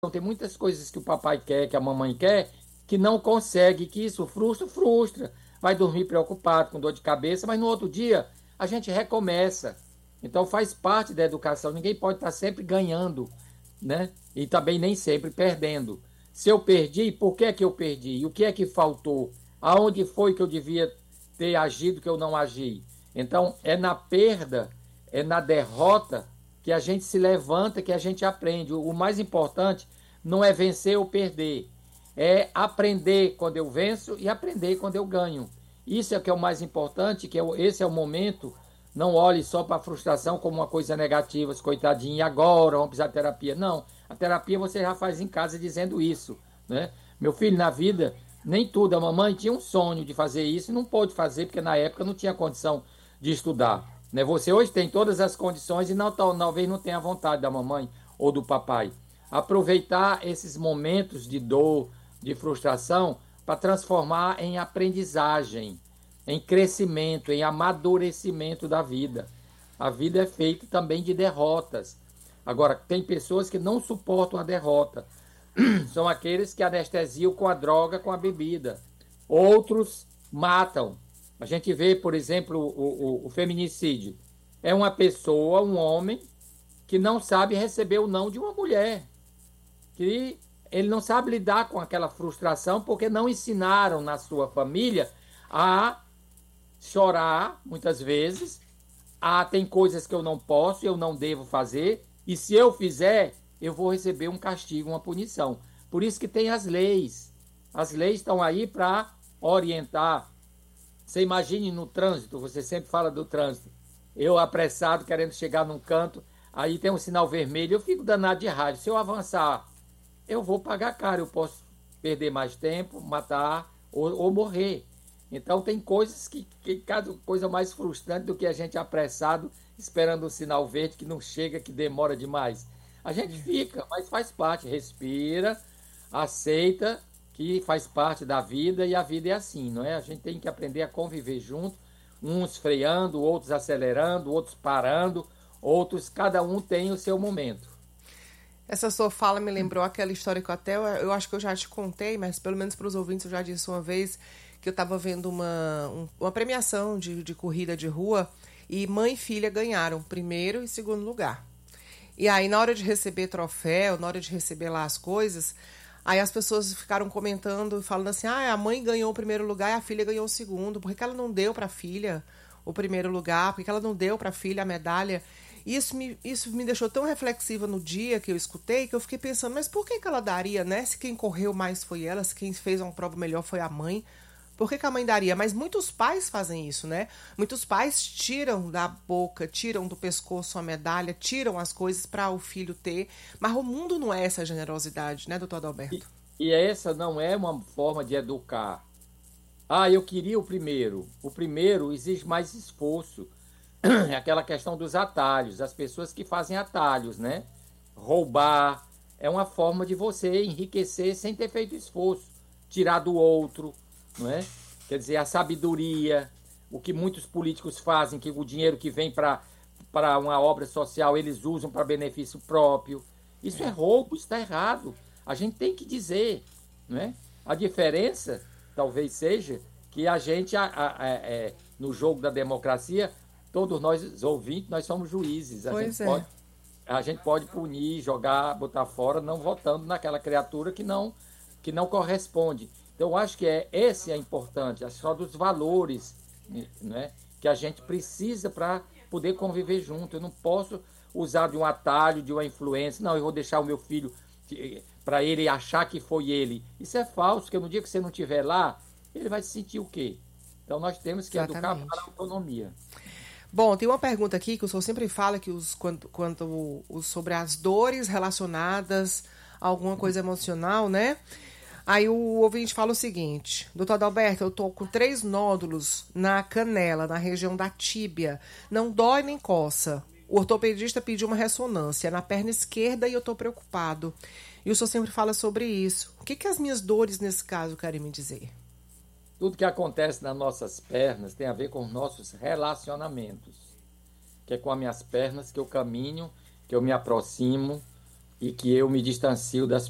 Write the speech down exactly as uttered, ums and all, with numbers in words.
Tem muitas coisas que o papai quer, que a mamãe quer, que não consegue, que isso frustra, frustra. Vai dormir preocupado, com dor de cabeça, mas no outro dia a gente recomeça. Então faz parte da educação. Ninguém pode estar sempre ganhando, né? E também nem sempre perdendo. Se eu perdi, por que é que eu perdi? E o que é que faltou? Aonde foi que eu devia ter agido que eu não agi? Então é na perda, é na derrota que a gente se levanta, que a gente aprende. O mais importante não é vencer ou perder, é aprender quando eu venço e aprender quando eu ganho. Isso é o que é o mais importante, que é, esse é o momento. Não olhe só para a frustração como uma coisa negativa, coitadinho, e agora vamos precisar de terapia. Não, a terapia você já faz em casa dizendo isso, né? Meu filho, na vida, nem tudo. A mamãe tinha um sonho de fazer isso e não pôde fazer, porque na época não tinha condição de estudar. Né? Você hoje tem todas as condições e não, talvez não tenha a vontade da mamãe ou do papai. Aproveitar esses momentos de dor, de frustração, para transformar em aprendizagem, em crescimento, em amadurecimento da vida. A vida é feita também de derrotas. Agora, tem pessoas que não suportam a derrota. São aqueles que anestesiam com a droga, com a bebida. Outros matam. A gente vê, por exemplo, o, o, o feminicídio. É uma pessoa, um homem, que não sabe receber o não de uma mulher. Que ele não sabe lidar com aquela frustração porque não ensinaram na sua família a chorar, muitas vezes. Ah, tem coisas que eu não posso, eu não devo fazer. E se eu fizer, eu vou receber um castigo, uma punição. Por isso que tem as leis. As leis estão aí para orientar. Você imagine no trânsito, você sempre fala do trânsito. Eu apressado, querendo chegar num canto, aí tem um sinal vermelho, eu fico danado de raiva. Se eu avançar, eu vou pagar caro, eu posso perder mais tempo, matar ou, ou morrer. Então tem coisas que, que cada coisa mais frustrante do que a gente apressado, esperando um sinal verde que não chega, que demora demais. A gente fica, mas faz parte, respira, aceita que faz parte da vida e a vida é assim, não é? A gente tem que aprender a conviver junto, uns freando, outros acelerando, outros parando, outros, cada um tem o seu momento. Essa sua fala me lembrou aquela história que eu até, eu acho que eu já te contei, mas pelo menos para os ouvintes eu já disse uma vez, que eu estava vendo uma, um, uma premiação de, de corrida de rua e mãe e filha ganharam primeiro e segundo lugar. E aí na hora de receber troféu, na hora de receber lá as coisas, aí as pessoas ficaram comentando, falando assim, ah, a mãe ganhou o primeiro lugar e a filha ganhou o segundo, por que ela não deu para a filha o primeiro lugar, por que ela não deu para a filha a medalha? Isso me, isso me deixou tão reflexiva no dia que eu escutei, que eu fiquei pensando, mas por que, que ela daria, né? Se quem correu mais foi ela, se quem fez uma prova melhor foi a mãe, por que, que a mãe daria? Mas muitos pais fazem isso, né? Muitos pais tiram da boca, tiram do pescoço a medalha, tiram as coisas para o filho ter, mas o mundo não é essa generosidade, né, doutor Adalberto? E, e essa não é uma forma de educar. Ah, eu queria o primeiro. O primeiro exige mais esforço. É aquela questão dos atalhos, as pessoas que fazem atalhos, né? Roubar é uma forma de você enriquecer sem ter feito esforço, tirar do outro, não é? Quer dizer, a sabedoria, o que muitos políticos fazem, que o dinheiro que vem para para uma obra social eles usam para benefício próprio. Isso é roubo, isso está errado. A gente tem que dizer, não é? A diferença talvez seja que a gente, a, a, a, é, no jogo da democracia, todos nós ouvintes, nós somos juízes. A gente Pois é. pode, a gente pode punir, jogar, botar fora, não votando naquela criatura que não, que não corresponde. Então, eu acho que é, esse é importante, a só dos valores, né, que a gente precisa para poder conviver junto. Eu não posso usar de um atalho, de uma influência. Não, eu vou deixar o meu filho para ele achar que foi ele. Isso é falso, porque no dia que você não estiver lá, ele vai se sentir o quê? Então, nós temos que educar Exatamente. para a autonomia. Bom, tem uma pergunta aqui que o senhor sempre fala que os, quanto, quanto os, sobre as dores relacionadas a alguma coisa emocional, né? Aí o ouvinte fala o seguinte, doutor Adalberto, eu tô com três nódulos na canela, na região da tíbia. Não dói nem coça. O ortopedista pediu uma ressonância na perna esquerda e eu tô preocupado. E o senhor sempre fala sobre isso. O que, que as minhas dores nesse caso querem me dizer? Tudo que acontece nas nossas pernas tem a ver com os nossos relacionamentos. Que é com as minhas pernas que eu caminho, que eu me aproximo e que eu me distancio das